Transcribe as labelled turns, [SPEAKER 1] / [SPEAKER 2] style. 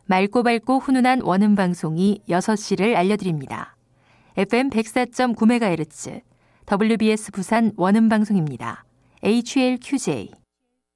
[SPEAKER 1] 맑고 밝고 훈훈한 원음 방송이 6시를 알려드립니다. FM 104.9MHz WBS 부산 원음 방송입니다. HLQJ